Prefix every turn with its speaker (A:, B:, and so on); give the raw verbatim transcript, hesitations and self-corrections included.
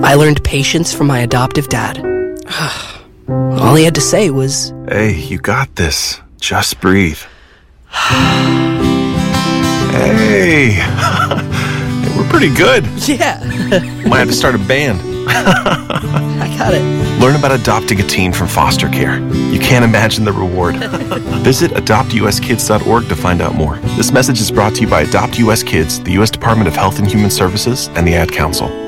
A: I learned patience from my adoptive dad. All he had to say was,
B: "Hey, you got this. Just breathe." Hey, we're pretty good.
A: Yeah.
B: Might have to start a band.
A: I got it.
B: Learn about adopting a teen from foster care. You can't imagine the reward. Visit adopt u s kids dot org to find out more. This message is brought to you by Adopt U S Kids, the U S Department of Health and Human Services, and the Ad Council.